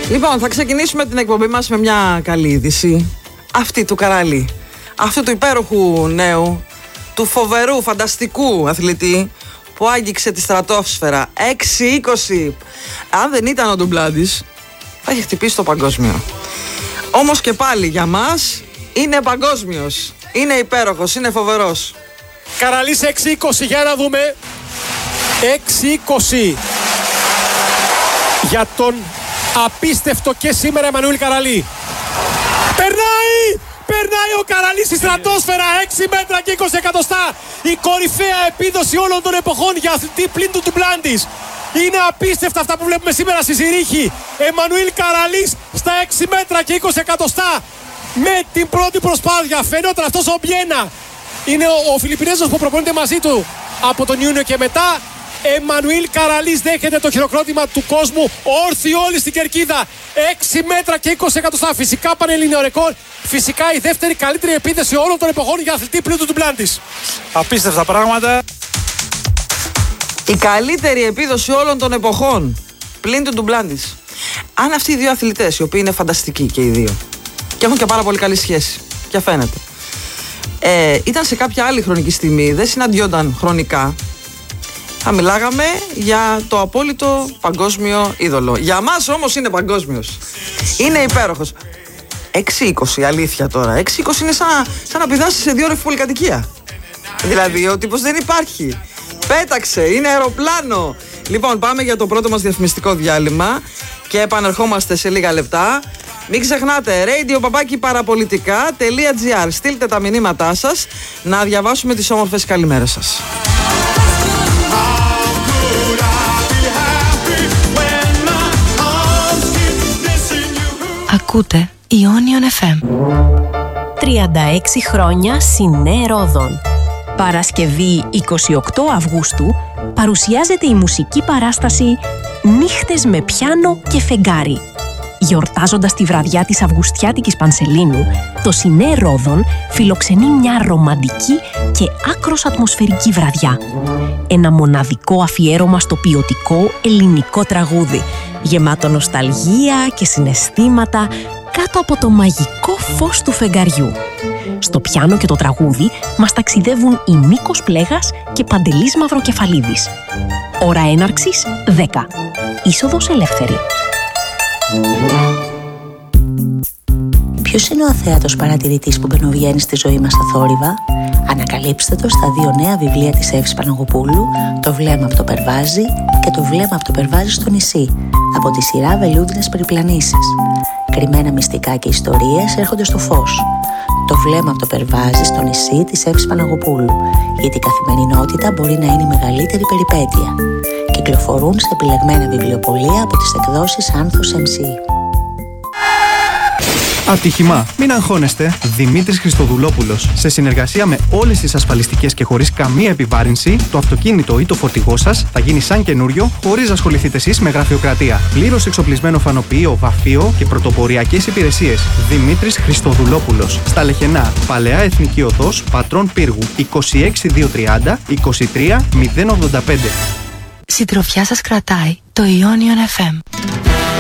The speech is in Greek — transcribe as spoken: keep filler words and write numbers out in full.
Λοιπόν, θα ξεκινήσουμε την εκπομπή μας με μια καλή είδηση. Αυτή του Καραλή. Αυτού του υπέροχου νέου, του φοβερού, φανταστικού αθλητή που άγγιξε τη στρατόσφαιρα έξι είκοσι. Αν δεν ήταν ο Ντουμπλάντης, θα είχε χτυπήσει το παγκόσμιο. Όμως και πάλι για μας είναι παγκόσμιος. Είναι υπέροχος, είναι φοβερός. Καραλής έξι είκοσι, για να δούμε. έξι είκοσι για τον απίστευτο και σήμερα Εμμανουήλ Καραλή. Περνάει! Περνάει ο Καραλής στη στρατόσφαιρα, έξι μέτρα και είκοσι εκατοστά. Η κορυφαία επίδοση όλων των εποχών για αθλητή πλην του Ντουμπλάντης. Είναι απίστευτα αυτά που βλέπουμε σήμερα στη Ζηρίχη. Εμμανουήλ Καραλής στα έξι μέτρα και είκοσι εκατοστά. Με την πρώτη προσπάθεια φαινόταν αυτός ο Μπιένα. Είναι ο, ο Φιλιππινέζος που προπονείται μαζί του από τον Ιούνιο και μετά. Εμμανουήλ Καραλής δέχεται το χειροκρότημα του κόσμου, όρθιοι όλοι στην κερκίδα. έξι μέτρα και είκοσι εκατοστά. Φυσικά πανελληνιαίο ρεκόρ. Φυσικά η δεύτερη καλύτερη επίδεση όλων των εποχών για αθλητή πλην του Ντουμπλάντης. Απίστευτα πράγματα. Η καλύτερη επίδοση όλων των εποχών πλην του Ντουμπλάντης. Αν αυτοί οι δύο αθλητές, οι οποίοι είναι φανταστικοί και οι δύο και έχουν και πάρα πολύ καλή σχέση, και φαίνεται, ε, ήταν σε κάποια άλλη χρονική στιγμή, δεν συναντιόνταν χρονικά, θα μιλάγαμε για το απόλυτο παγκόσμιο είδωλο. Για μας όμως είναι παγκόσμιος. Είναι υπέροχος. έξι είκοσι, αλήθεια τώρα. έξι είκοσι είναι σαν, σαν να πηδάσεις σε δύο ώρες πολυκατοικία. Δηλαδή ο τύπος δεν υπάρχει. Πέταξε, είναι αεροπλάνο. Λοιπόν, πάμε για το πρώτο μας διαφημιστικό διάλειμμα και επανερχόμαστε σε λίγα λεπτά. Μην ξεχνάτε, radio παπάκι παραπολιτικά τελεία τζι άρ. Στείλτε τα μηνύματά σας να διαβάσουμε τις όμορφες καλημέρες σας. Ακούτε Ionion εφ εμ. τριάντα έξι χρόνια Σινέ Ρόδων. Παρασκευή εικοστή ογδόη Αυγούστου παρουσιάζεται η μουσική παράσταση «Νύχτες με πιάνο και φεγγάρι». Γιορτάζοντας τη βραδιά της Αυγουστιάτικης Πανσελίνου, το Σινέ Ρόδων φιλοξενεί μια ρομαντική και άκρως ατμοσφαιρική βραδιά. Ένα μοναδικό αφιέρωμα στο ποιοτικό ελληνικό τραγούδι, γεμάτο νοσταλγία και συναισθήματα κάτω από το μαγικό φως του φεγγαριού. Στο πιάνο και το τραγούδι μας ταξιδεύουν η Νίκος Πλέγας και Παντελής Μαυροκεφαλίδης. Ώρα έναρξης δέκα. Είσοδος ελεύθερη. Ποιος είναι ο αθέατος παρατηρητής που μπαινοβγαίνει στη ζωή μας στα θόρυβα? Ανακαλύψτε το στα δύο νέα βιβλία της Εύης Παναγοπούλου, «Το βλέμμα από το Περβάζι» και «Το βλέμμα από το Περβάζι στο νησί», από τη σειρά Βελούδινες περιπλανήσεις. Κρυμμένα μυστικά και ιστορίες έρχονται στο φως. «Το βλέμμα από το Περβάζι στο νησί» της Εύης Παναγοπούλου, γιατί η καθημερινότητα μπορεί να είναι η μεγαλύτερη περιπέτεια. Κυκλοφορούν σε επιλεγμένα βιβλιοπωλεία από τις εκδόσεις Άνθος εμ σι. Ατύχημα. Μην αγχώνεστε. Δημήτρης Χριστοδουλόπουλος. Σε συνεργασία με όλες τις ασφαλιστικές και χωρίς καμία επιβάρυνση, το αυτοκίνητο ή το φορτηγό σας θα γίνει σαν καινούριο, χωρίς να ασχοληθείτε εσείς με γραφειοκρατία. Πλήρως εξοπλισμένο φανοποιείο, βαφείο και πρωτοποριακές υπηρεσίες. Δημήτρης Χριστοδουλόπουλος. Στα Λεχενά. Παλαιά Εθνική Οδός, Πατρών Πύργου. είκοσι έξι διακόσια τριάντα είκοσι τρία μηδέν ογδόντα πέντε. Συντροφιά σας κρατάει το Ionion εφ εμ.